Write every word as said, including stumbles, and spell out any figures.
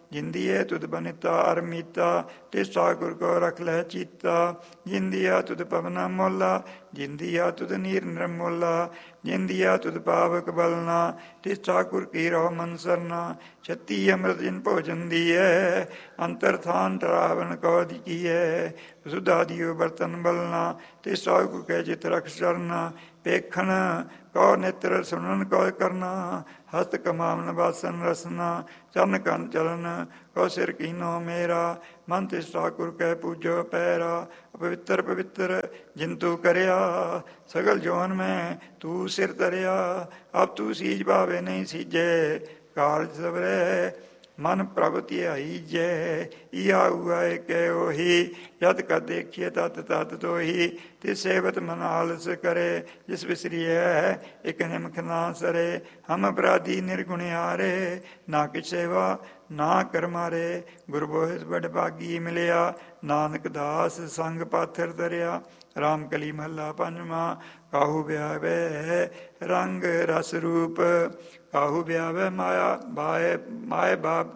जिंदिए तुद बनिता अरमीता तिस ठाकुर को रख लह चीता जिंदिया तुद पवना मोला जिंदिया तुद नीर निर्मोला जिंदिया तुद पावक बलना तिस ठाकुर की रहो मन सरना छत्ती अमृत जिन भोजन दिए अंतर थान टरावन को दिए सुधा दियो बर्तन बलना तिस ठाकुर के चित रख चरना पेखन कौ नेत्र सुनन कौ करना हस्त कमावन बासन रसना चरण कन चलन कौ सिर कीनो मेरा मन तिस ठाकुर कै पूजो पैरा पवित्र पवित्र जिंतु करया सगल जोन में तू सिर तरया अब तू सीज भावे नहीं सीजे कारज सबरे मन प्रभु ध्याई जय इया हुआ के ओही यद का देखिए तत् तत् तो ही तिस सेवत मन आलस करे जिस विसरिय एक निमख ना सरे हम अपराधी निर्गुणियारे ना कि सेवा ना कर मारे गुरु बोहिस बड़ भागी मिलिया नानक दास संग पाथर दरिया राम कली महला पंजवा काहू ब्यावे रंग रस रूप काहू ब्यावे माया बाए माए बाप